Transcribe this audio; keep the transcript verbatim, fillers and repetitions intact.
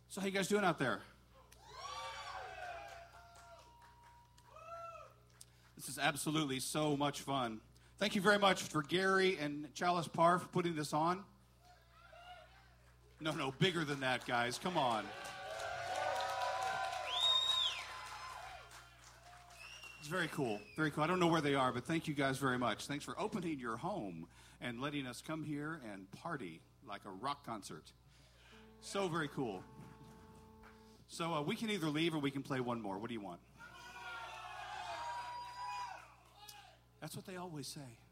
So how you guys doing out there? This is absolutely so much fun. Thank you very much for Gary and Chalice Parr for putting this on. No, no, bigger than that, guys. Come on. It's very cool. Very cool. I don't know where they are, but thank you guys very much. Thanks for opening your home and letting us come here and party like a rock concert. So very cool. So uh, we can either leave or we can play one more. What do you want? That's what they always say.